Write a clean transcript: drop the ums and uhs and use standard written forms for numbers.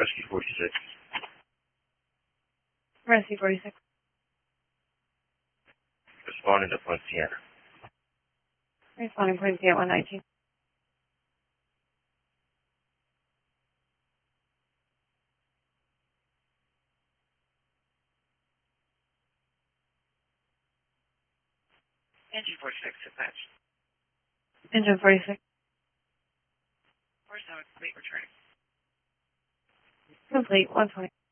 Rescue 46. Rescue 46. Responding to Point Sienna. Responding Point Sienna 119. Engine 46 dispatch. Engine 46. Where's the complete returning? Complete 120.